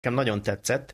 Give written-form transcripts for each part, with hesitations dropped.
nekem nagyon tetszett,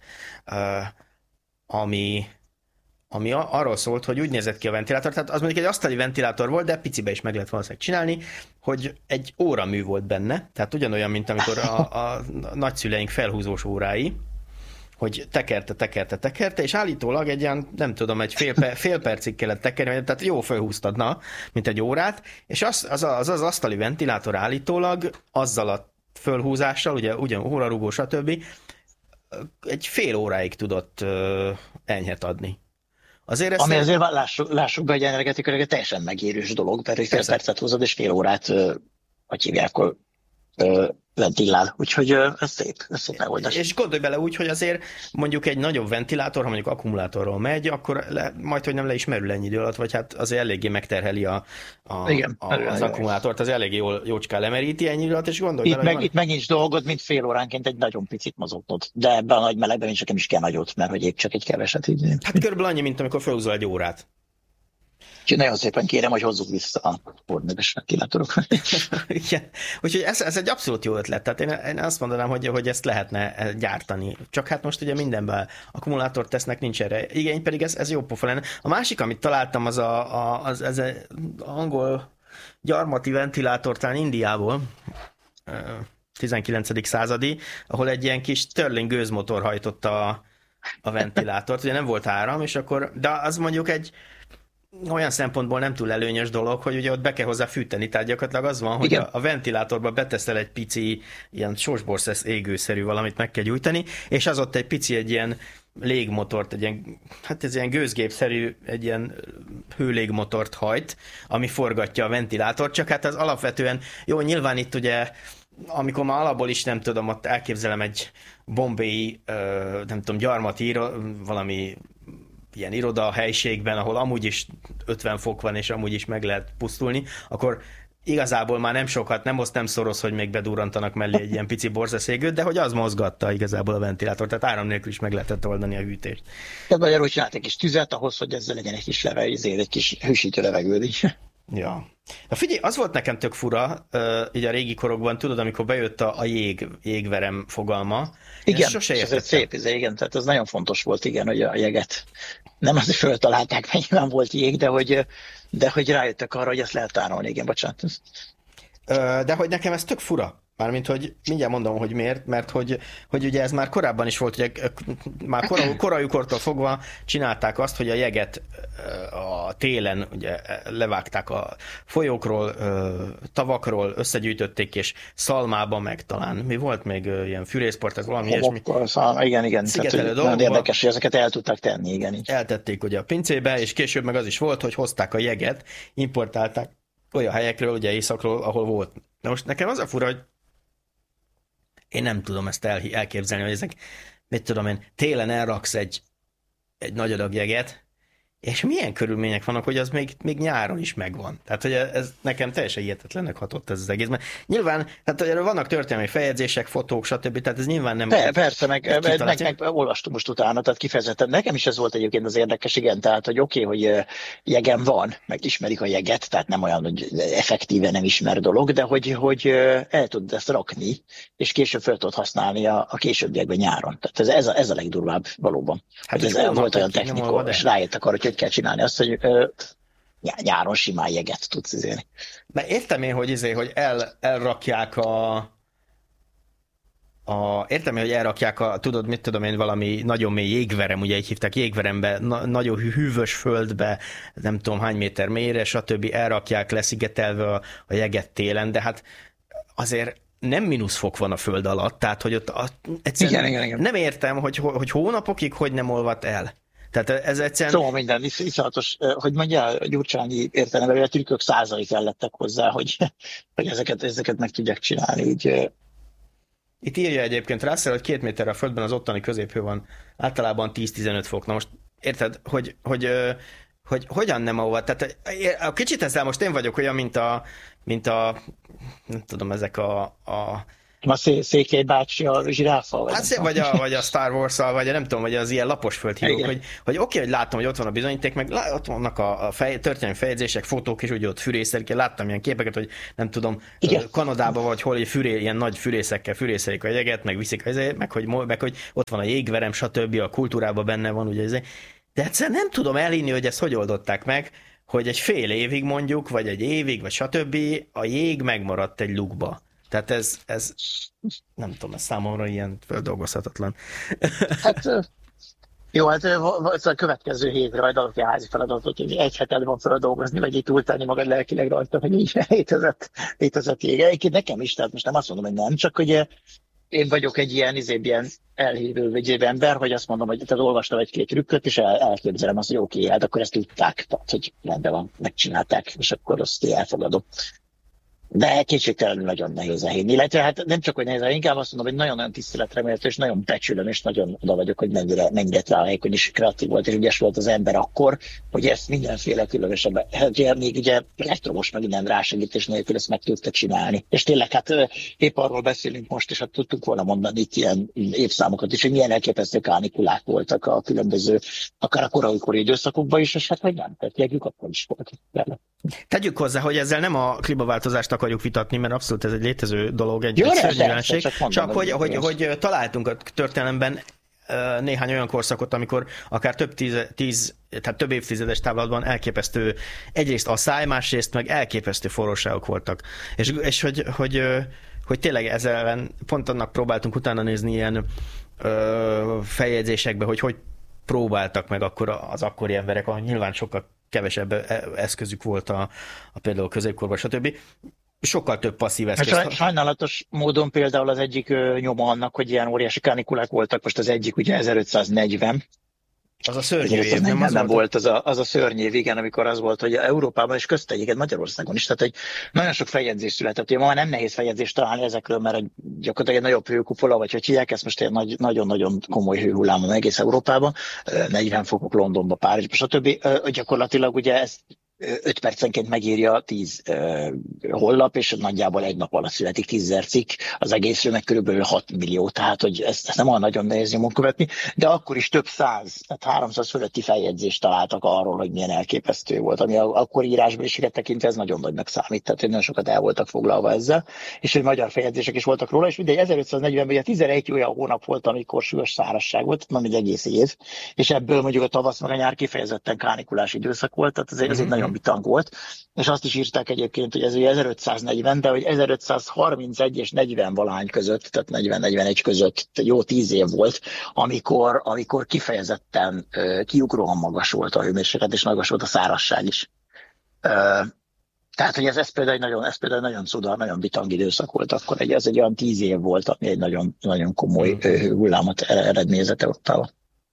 ami, ami arról szólt, hogy úgy nézett ki a ventilátor, tehát az mondjuk egy asztali ventilátor volt, de picibe is meg lehet valószínűleg csinálni, hogy egy óramű volt benne, tehát ugyanolyan, mint amikor a nagyszüleink felhúzós órái, hogy tekerte, és állítólag egy ilyen, nem tudom, egy fél percig kellett tekerni, tehát jó felhúztad, na, mint egy órát, és az asztali ventilátor állítólag azzal a fölhúzással, ugyan órarúgó, stb. Egy fél óráig tudott enyhet adni. Azért Ami azért lássuk be, hogy energetikailag egy teljesen megérős dolog, mert hogy fél percet húzod, és fél órát, hogy hívják, akkor ventilál. Úgyhogy ez szép megoldás. És gondolj bele úgy, hogy azért mondjuk egy nagyobb ventilátor, ha mondjuk akkumulátorról megy, akkor majd, hogy nem le is merül ennyi idő alatt, vagy hát azért eléggé megterheli az akkumulátort, az eléggé jócskán lemeríti ennyi idő alatt, és gondolj bele, itt megint is dolgod, mint fél óránként egy nagyon picit mozognod. De ebben a nagy melegben is nekem is kell nagyot, mert hogy épp csak egy keveset így. Hát körülbelül annyi, mint amikor felhúzol egy órát. Úgyhogy nagyon szépen kérem, hogy hozzuk vissza a fordműves ventilátorokra. Igen. Úgyhogy ez egy abszolút jó ötlet. Tehát én azt mondanám, hogy ezt lehetne gyártani. Csak hát most ugye mindenben akkumulátort tesznek, nincs erre igény, pedig ez jó pofa lenne. A másik, amit találtam, az angol gyarmati ventilátor, talán Indiából, 19. századi, ahol egy ilyen kis Stirling gőzmotor hajtotta a ventilátort. Ugye nem volt áram, és akkor, de az mondjuk egy olyan szempontból nem túl előnyös dolog, hogy ugye ott be kell hozzá fűteni, tehát gyakorlatilag az van, hogy a ventilátorba beteszel egy pici ilyen sósborszesz égőszerű valamit meg kell gyújtani, és az ott egy ilyen légmotort, hát ez ilyen gőzgépszerű, egy ilyen hőlégmotort hajt, ami forgatja a ventilátort, csak hát az alapvetően, jó, nyilván itt ugye amikor már alapból is nem tudom, ott elképzelem egy bombay, nem tudom, gyarmati valami ilyen iroda helységben, ahol amúgy is 50 fok van, és amúgy is meg lehet pusztulni, akkor igazából már nem sokat, nem szoros, hogy még bedurrantanak mellé egy ilyen pici borzaszégőt, de hogy az mozgatta igazából a ventilátor, tehát áram nélkül is meg lehetett oldani a hűtést. Tehát magyarul csinált egy kis tüzet ahhoz, hogy ezzel legyen egy kis egy kis hűsítő levegőd is. Ja. Na figyelj, az volt nekem tök fura, így a régi korokban, tudod, amikor bejött a jégverem fogalma. Igen, és ez szép, igen, tehát ez nagyon fontos volt, igen, hogy a jeget nem azért föltalálták, mert nyilván volt jég, de hogy rájöttek arra, hogy ezt lehet tárolni, igen, bocsánat. De hogy nekem ez tök fura. Mármint, hogy mindjárt mondom, hogy miért, mert hogy ugye ez már korábban is volt, hogy már korajúkortól fogva csinálták azt, hogy a jeget a télen ugye levágták a folyókról, tavakról, összegyűjtötték, és szalmába, meg talán mi volt még ilyen fűrészport, ez valami ilyesmi. Igen. Szigetelő dolgokba. Érdekes, hogy ezeket el tudták tenni, igen. Így. Eltették ugye a pincébe, és később meg az is volt, hogy hozták a jeget, importálták olyan helyekről, ugye északról, ahol volt. Na most nekem az a fura, hogy én nem tudom ezt elképzelni, hogy ezek, mit tudom én, télen elraksz egy nagy adag jeget, és milyen körülmények vannak, hogy az még nyáron is megvan. Tehát, hogy ez nekem teljesen hihetetlennek hatott ez az egész. Mert nyilván, hát erről vannak történelmi feljegyzések, fotók, stb. Tehát ez nyilván nem... Persze, meg olvastam most utána, tehát kifejezetten. Nekem is ez volt egyébként az érdekes, igen, tehát, hogy oké, hogy jegem van, meg ismerik a jeget, tehát nem olyan, hogy effektíven nem ismer dolog, de hogy el tudod ezt rakni, és később fel tudod használni a későbbiekben nyáron. Tehát ez a legdurvább valóban. Hát ez volt olyan technika, és rájöttek arra, hogy kell csinálni azt, hogy nyáron simán jeget tudsz izélni. Mert értem én, hogy elrakják tudod, mit tudom én, valami nagyon mély jégverem, ugye így hívták jégverembe, nagyon hűvös földbe, nem tudom hány méter mélyre, stb. Elrakják leszigetelve a jeget télen, de hát azért nem mínuszfok van a föld alatt, tehát hogy ott egyszerűen igen. Nem értem, hogy hónapokig hogy nem olvadt el. Tehát ez egyszerűen... Szóval minden iszonyatos, hogy mondja, Gyurcsányi értelemben, a trükkök százai kellettek hozzá, hogy ezeket meg tudják csinálni. Így. Itt írja egyébként Russell, hogy 2 méterre a földben az ottani középhő van általában 10-15 fok. Na most érted, hogy hogyan nem olvad? Tehát kicsit ezzel most én vagyok olyan, mint a nem tudom, ezek a A Székely bácsi a zsiráffal? Vagy a Star Wars-szal, vagy nem tudom, vagy az ilyen lapos földhívók, hogy oké, hogy látom, hogy ott van a bizonyíték, meg ott vannak a történelmi feljegyzések, fotók is, hogy ott fűrészelik. Én láttam ilyen képeket, hogy nem tudom, Kanadában vagy hol, hogy ilyen nagy fűrészekkel fűrészelik a jeget, meg viszik meg hogy ott van a jégverem, stb. A kultúrában benne van, ugye ez. De egyszerűen nem tudom elhinni, hogy ezt hogy oldották meg, hogy egy fél évig mondjuk, vagy egy évig, vagy stb. A jég megmaradt egy lukba. Tehát ez nem tudom, ez számomra ilyen földolgozhatatlan. Hát jó, hát a következő hétre majd adok egy házi feladatot, hogy egy heted van földolgozni, vagy itt túltenni magad lelkileg rajta, hogy így létezett jég. Egyébként nekem is, tehát most nem azt mondom, hogy nem, csak hogy én vagyok egy ilyen elhívő ember, hogy azt mondom, hogy tehát olvastam egy-két trükköt, és elképzelem azt, hogy oké, hát akkor ezt tudták, tehát, hogy rendben van, megcsinálták, és akkor azt elfogadom. De kétségtelenül nagyon nehéz elhinni. Illetve hát nem csak, hogy nehéz elhinni, inkább azt mondom, hogy nagyon-nagyon tiszteletre méltó, és nagyon becsülöm, és nagyon oda vagyok, hogy mennyire rálékony és kreatív volt, és ügyes volt az ember akkor, hogy ezt mindenféle különösebben, hát még ugye elektromos meg minden rásegítés nélkül ezt meg tudta csinálni. És tényleg hát épp arról beszélünk most, és hát tudtunk volna mondani itt ilyen évszámokat is, hogy milyen elképesztő kánikulák voltak a különböző, akár a korai időszakokban is, és hát vagy nem, tehát jegyük akkor is volt. Tegyük hozzá, hogy ezzel nem a klímaváltozást akarjuk vitatni, mert abszolút ez egy létező dolog, egy szörnyű jelenség. Csak hogy találtunk a történelemben néhány olyan korszakot, amikor akár tehát több évtizedes távlatban elképesztő egyrészt asszály, másrészt meg elképesztő forróságok voltak. És hogy tényleg ezzel pont annak próbáltunk utána nézni ilyen feljegyzésekbe, hogy próbáltak meg akkor az akkori emberek, ahol nyilván sokkal kevesebb eszközük volt a például középkorban, stb. Sokkal több passzív eszköz. Sajnálatos módon például az egyik nyoma annak, hogy ilyen óriási kánikulák voltak, most az egyik ugye 1540, az a szörnyű év, nem volt az a szörnyű év, igen, amikor az volt, hogy Európában és közt egyébként Magyarországon is, tehát egy nagyon sok feljegyzés született. Ma már nem nehéz feljegyzést találni ezekről, mert gyakorlatilag egy nagyobb hőkupola, vagy hogy hívják ezt most egy nagyon-nagyon komoly hőhullám van egész Európában, 40 fokok Londonba, Párizsba, stb. Gyakorlatilag ugye ezt 5 percenként megírja 10 honlap, és nagyjából egy nap alatt születik 10 000 cikk, az egészről meg körülbelül 6 millió, tehát hogy ezt nem olyan nagyon nehéz nyomon követni, de akkor is több száz, tehát 300 fölötti feljegyzést találtak arról, hogy milyen elképesztő volt, ami akkor írásbeliséget tekintve ez nagyon nagynak számít, tehát nagyon sokat el voltak foglalva ezzel, és hogy magyar feljegyzések is voltak róla, és mindegy 1540-ben ugye 11 olyan hónap volt, amikor súlyos szárazság volt, nem egy egész év, és ebből mondjuk a tavasz meg a nyár kifejezetten kánikulás időszak volt, tehát ez egy nagyon bitang volt, és azt is írták egyébként, hogy ez ugye 1540, de hogy 1531 és 40 valahány között, tehát 40-41 között jó 10 év volt, amikor kifejezetten kiugróan magas volt a hőmérséklet, és magas volt a szárazság is. Tehát, hogy ez például nagyon cuda, nagyon bitang időszak volt, akkor ez egy olyan 10 év volt, ami egy nagyon, nagyon komoly hullámot eredményezett Európában.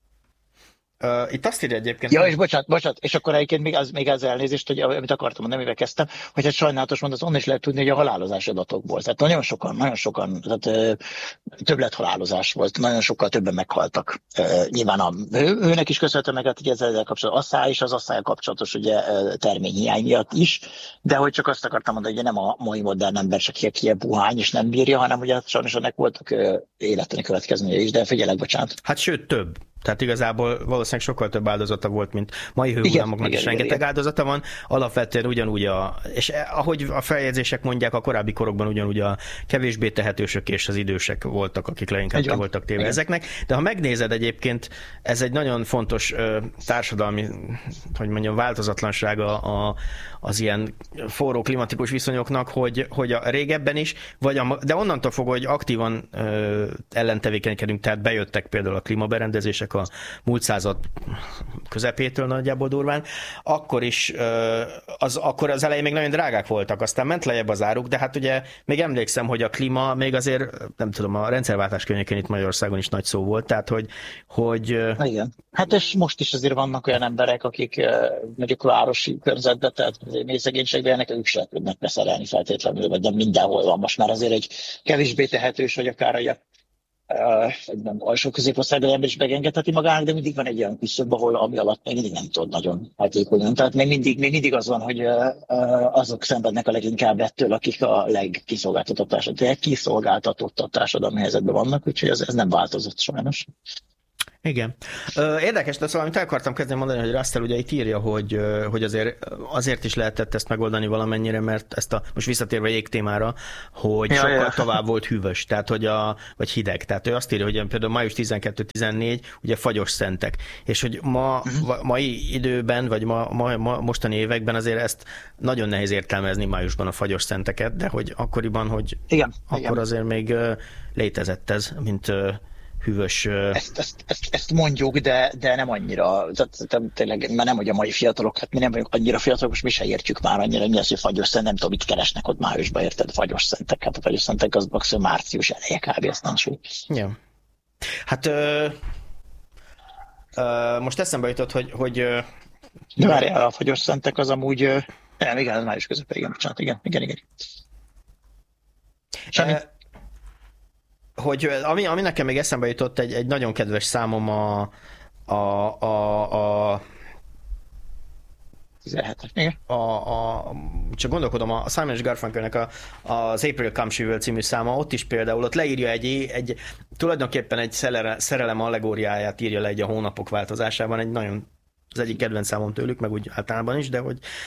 Itt azt írja egyébként... Ja, és bocsánat, és akkor egyébként még az elnézést, hogy amit akartam mondani, amivel kezdtem, hogy hát sajnálatos mondat, onnan is lehet tudni, hogy a halálozási adatokból. Tehát nagyon sokan, tehát többlethalálozás volt, nagyon sokkal többen meghaltak. Nyilván a hőnek is köszönhető meg, hogy ezzel kapcsolatos asszály és az asszály kapcsolatos ugye terményhiány miatt is, de hogy csak azt akartam mondani, hogy nem a mai modern ember csak ilyen puhány és nem bírja, hanem ugye sajnos ennek voltak életeni következményei is, de figyelek, bocsánat. Hát sőt, több. Tehát igazából valószínűleg sokkal több áldozata volt, mint mai hőhullámoknak is rengeteg áldozata van. Alapvetően ugyanúgy és ahogy a feljegyzések mondják, a korábbi korokban ugyanúgy a kevésbé tehetősök és az idősek voltak, akik leginkább ki voltak téve ezeknek. De ha megnézed egyébként, ez egy nagyon fontos társadalmi, hogy mondjam, változatlansága az ilyen forró klimatikus viszonyoknak, hogy a régebben is, de onnantól fogva, hogy aktívan ellentevékenykedünk, tehát bejöttek például a klímaberendezések a múlt század közepétől nagyjából durván, akkor is akkor az elején még nagyon drágák voltak, aztán ment lejjebb az áruk, de hát ugye még emlékszem, hogy a klíma még azért, nem tudom, a rendszerváltás környékén itt Magyarországon is nagy szó volt, tehát hogy... Igen. Hát és most is azért vannak olyan emberek, akik mondjuk városi körzetbe, tehát mély szegénységben élnek, ők sem tudnak beszerelni feltétlenül, vagy nem mindenhol van. Most már azért egy kevésbé tehetős, vagy akár egy nem alsó középosztályban ember is megengedheti magának, de mindig van egy olyan küszöb, ahol ami alatt még mindig nem tud nagyon hatékonyan. Tehát még mindig az van, hogy azok szenvednek a leginkább ettől, akik a legkiszolgáltatottabb társadalmi helyzetben vannak, úgyhogy ez nem változott sajnos. Igen. Érdekes, de szóval, amit el akartam kezdeni mondani, hogy Russell ugye itt írja, hogy azért is lehetett ezt megoldani valamennyire, mert most visszatérve jég témára, hogy sokkal tovább volt hűvös, tehát vagy hideg. Tehát ő azt írja, hogy például május 12-14 ugye fagyos szentek, és hogy mai időben, vagy mostani években azért ezt nagyon nehéz értelmezni májusban a fagyos szenteket, de hogy akkoriban, hogy akkor azért még létezett ez, mint hűvös... Ezt mondjuk, de nem annyira. Tényleg, mert nem, hogy a mai fiatalok, hát mi nem vagyunk annyira fiatalok, most mi se értjük már annyira, mi az, hogy fagyos szent, nem tudom, mit keresnek ott májusban, érted? Fagyos szentek, hát a fagyos szentek az maximum március eleje kb. Ezt nem súly. Ja. Hát most eszembe jutott, hogy de várjál, a fagyos szentek az amúgy... nem, igen, az május közepén, igen, bocsánat, igen. Semmi? Hogy ami nekem még eszembe jutott, egy nagyon kedves számom a 17-es, igen. Csak gondolkodom, a Simon & Garfunkelnek az April Comes She Will című száma, ott is például, ott leírja tulajdonképpen egy szerelem allegóriáját írja le egy a hónapok változásában, az egyik kedvenc számom tőlük, meg úgy általában is, de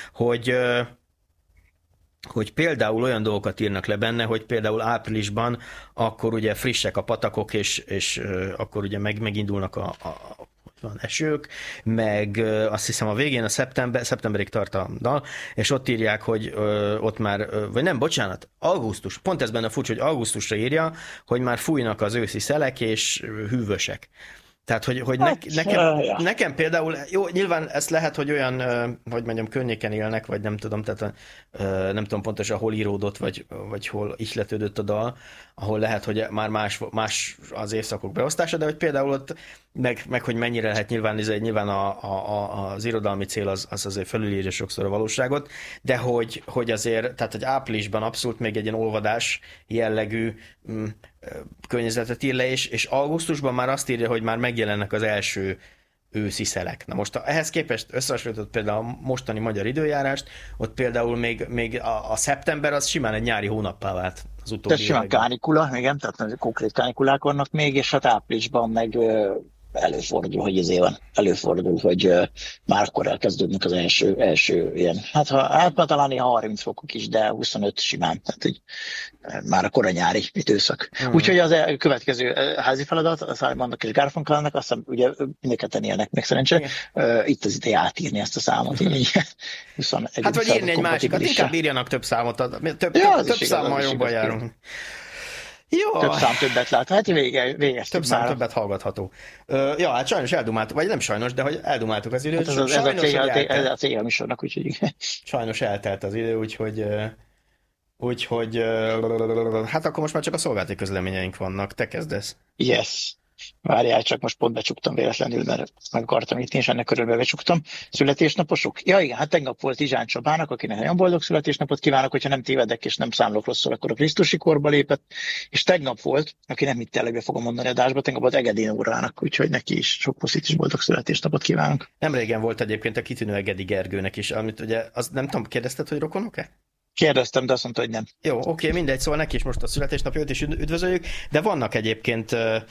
hogy például olyan dolgokat írnak le benne, hogy például áprilisban akkor ugye frissek a patakok, és akkor ugye megindulnak van esők, meg azt hiszem a végén a szeptemberig tart a dal, és ott írják, hogy ott már, vagy nem, bocsánat, augusztus, pont ez benne furcsa, hogy augusztusra írja, hogy már fújnak az őszi szelek, és hűvösek. Tehát, hogy nekem például, jó, nyilván ez lehet, hogy olyan, hogy mondjam, környéken élnek, vagy nem tudom, tehát nem tudom pontosan, hol íródott, vagy hol ihletődött a dal, ahol lehet, hogy már más az évszakok beosztása, de hogy például ott, meg hogy mennyire lehet nyilván az irodalmi cél az azért felülírja sokszor a valóságot, de hogy azért, tehát hogy áprilisban abszolút még egy ilyen olvadás jellegű környezetet ír le, és augusztusban már azt írja, hogy már megjelennek az első őszi szelek. Na most ehhez képest összehasonlított például a mostani magyar időjárást, ott például még a szeptember az simán egy nyári hónappá vált az utóbbi években. Simán kánikula, igen, tehát konkrét kánikulák vannak még, és hát áprilisban meg előfordul, hogy már akkor elkezdődnek az első ilyen, hát talán 30 fokok is, de 25 simán, tehát így már a kora nyári időszak. Úgyhogy az következő házi feladat, a Simonnak és Garfunkelnek, azt hiszem, ugye mindketten élnek még szerencsé, itt az ideje átírni ezt a számot. Így, 21. Hát vagy írni egy másikat, inkább írjanak több számot, több számmal jobban járunk. Jó. Több szám többet lát, hát végeztük több szám többet hallgatható. Ja, hát sajnos eldumáltuk, vagy nem sajnos, de hogy eldumáltuk az időt. Hát ez a célja a műsornak, úgyhogy... Sajnos eltelt az idő, úgyhogy hát akkor most már csak a szolgálati közleményeink vannak. Te kezdesz? Yes. Várjál, csak most pont becsuktam véletlenül, mert meg akartam itt, és ennek körülbelül becsuktam. Születésnaposok? Ja igen, hát tegnap volt Izsán Csabának, akinek nagyon boldog születésnapot kívánok, hogyha nem tévedek és nem számolok rosszul, akkor a Krisztusi korba lépett, és tegnap volt, aki nem hitte el, hogy be fogom mondani adásba, tegnap volt Egedi Nórának, úgyhogy neki is sok puszit is boldog születésnapot kívánok. Nem régen volt egyébként a kitűnő Egedi Gergőnek is, amit ugye, az nem tudom, kérdezted, hogy rokonok-e? Kérdeztem, de azt mondta, hogy nem. Jó, oké, mindegy, szóval neki is most a születésnapja, őt is üdvözöljük, de vannak egyébként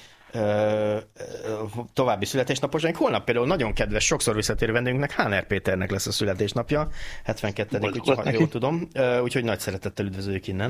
további születésnaposaink. Holnap például nagyon kedves, sokszor visszatérő vendégünknek, Háner Péternek lesz a születésnapja, 72. úgyhogy jól tudom, úgyhogy nagy szeretettel üdvözöljük innen.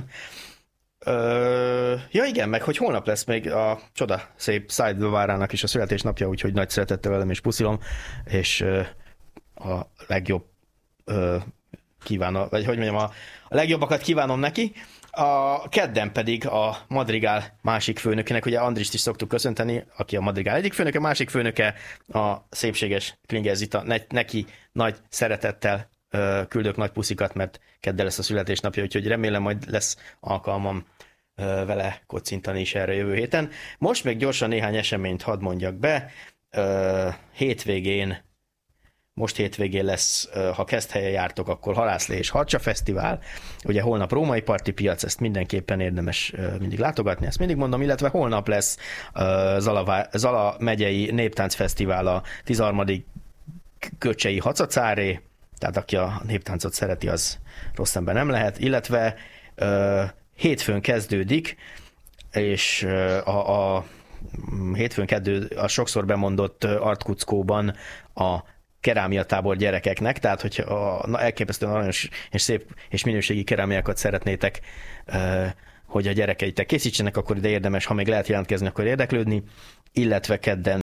Ja igen, meg hogy holnap lesz még a csoda szép Szájdó várának is a születésnapja, úgyhogy nagy szeretettel velem is puszilom, és a legjobb kívánom, vagy hogy mondjam, a legjobbakat kívánom neki. A kedden pedig a Madrigál másik főnökének, ugye Andrist is szoktuk köszönteni, aki a Madrigál egyik főnöke, másik főnöke a szépséges Klinger Zita, neki nagy szeretettel küldök nagy puszikat, mert kedden lesz a születésnapja, úgyhogy remélem majd lesz alkalmam vele kocintani is erre jövő héten. Most még gyorsan néhány eseményt hadd mondjak be. Hétvégén most hétvégén lesz, ha Keszthelyen jártok, akkor Halászlé és Harcsa Fesztivál, ugye holnap Római Parti Piac, ezt mindenképpen érdemes mindig látogatni, ezt mindig mondom, illetve holnap lesz Zala megyei Néptánc Fesztivál, a 13. Köcsei Hacacáré, tehát aki a néptáncot szereti, az rossz ember nem lehet, illetve hétfőn kezdődik, és a hétfőn a sokszor bemondott Artkuckóban a kerámiatábor gyerekeknek, tehát hogy elképesztően aranyos és szép és minőségi kerámiákat szeretnétek, hogy a gyerekeitek készítsenek, akkor ide érdemes, ha még lehet jelentkezni, akkor érdeklődni, illetve kedden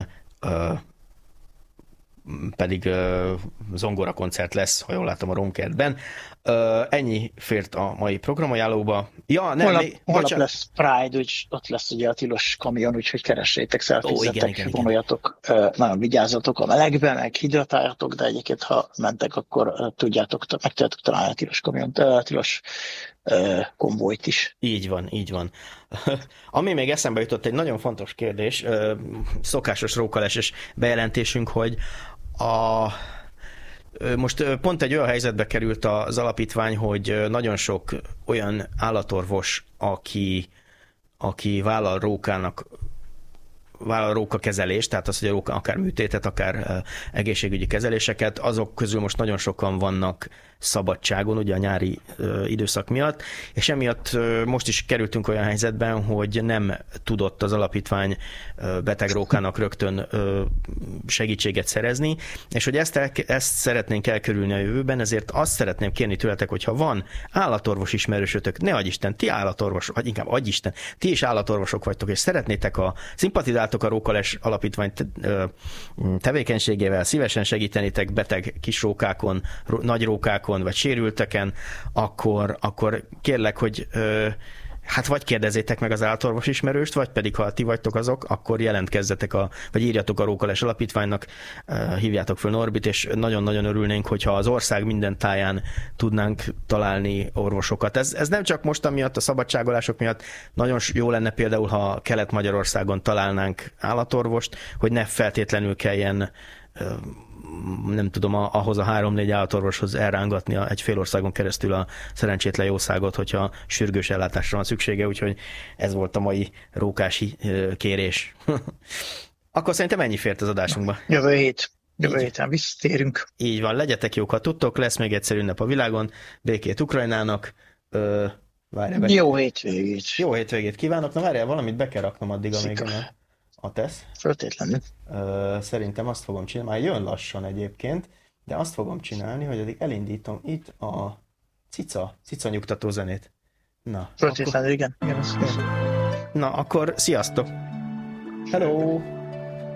pedig zongora koncert lesz, ha jól látom, a Romkertben. Ennyi fért a mai programajánlóba. Ja, nem, holnap lesz Pride, úgy ott lesz ugye a tilos kamion, úgyhogy keressétek, szelfizzetek, vonuljatok, nagyon vigyázzatok a melegben, meg hidratáljatok, de egyébként, ha mentek, akkor meg tudjátok találni a tilos kamiont, tilos konvojt is. Így van. Ami még eszembe jutott, egy nagyon fontos kérdés, szokásos rókaleses bejelentésünk, hogy most pont egy olyan helyzetbe került az alapítvány, hogy nagyon sok olyan állatorvos, aki vállal rókakezelést, tehát az, hogy a róka akár műtétet, akár egészségügyi kezeléseket, azok közül most nagyon sokan vannak szabadságon, ugye a nyári időszak miatt, és emiatt most is kerültünk olyan helyzetben, hogy nem tudott az alapítvány beteg rókának rögtön segítséget szerezni, és hogy ezt szeretnénk elkerülni a jövőben, ezért azt szeretném kérni tőletek, hogyha van állatorvos ismerősötök, ne adj Isten, ti állatorvosok, vagy inkább adj Isten, ti is állatorvosok vagytok, és szeretnétek szimpatizáltok a Rókales Alapítvány tevékenységével, szívesen segítenétek beteg kis rókákon, nagy rókákon, vagy sérülteken, akkor kérlek, hogy hát vagy kérdezzétek meg az állatorvos ismerőst, vagy pedig, ha ti vagytok azok, akkor jelentkezzetek, vagy írjatok a Rókales Alapítványnak, hívjátok föl Norbit, és nagyon-nagyon örülnénk, hogyha az ország minden táján tudnánk találni orvosokat. Ez nem csak most amiatt, a szabadságolások miatt, nagyon jó lenne például, ha Kelet-Magyarországon találnánk állatorvost, hogy ne feltétlenül kelljen nem tudom, ahhoz a 3-4 állatorvoshoz elrángatni egy fél országon keresztül a szerencsétlen jószágot, hogyha sürgős ellátásra van szüksége, úgyhogy ez volt a mai rókási kérés. Akkor szerintem ennyi fért az adásunkba. Jövő héten visszatérünk. Így van, legyetek jók, ha tudtok, lesz még egyszer ünnep a világon, békét Ukrajnának. Jó hétvégét. Jó hétvégét kívánok. Na várjál, valamit be kell raknom addig, amíg a tesz. Föltétlenül. Szerintem azt fogom csinálni, már jön lassan egyébként, de azt fogom csinálni, hogy addig elindítom itt a cica nyugtató zenét. Na, föltétlenül, igen. Na, akkor sziasztok! Hello!